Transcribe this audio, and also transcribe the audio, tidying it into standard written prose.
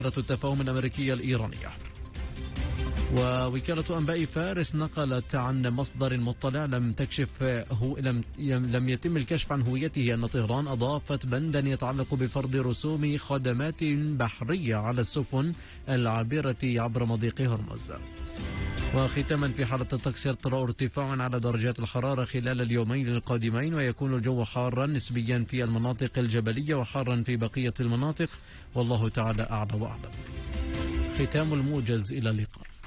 التفاهم الأمريكية الإيرانية. ووكالة أنباء فارس نقلت عن مصدر مطلع لم يتم الكشف عن هويته أن طهران أضافت بندا يتعلق بفرض رسوم خدمات بحرية على السفن العابرة عبر مضيق هرمز. وختاما، في حالة الطقس يطرأ ارتفاع على درجات الحرارة خلال اليومين القادمين، ويكون الجو حارا نسبيا في المناطق الجبلية وحارا في بقية المناطق، والله تعالى أعلى وأعلم. ختام الموجز، إلى اللقاء.